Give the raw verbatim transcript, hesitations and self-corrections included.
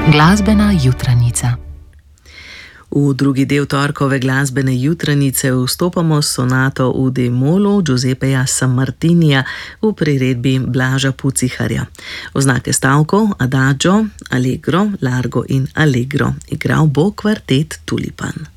Glasbena jutranica. V drugi del torkove glasbene jutranice vstopamo s sonato v D-molu Giuseppeja Sammartinija v priredbi Blaža Puciharja. Oznake stavkov Adagio, Allegro, Largo in Allegro. Igral bo kvartet Tulipan.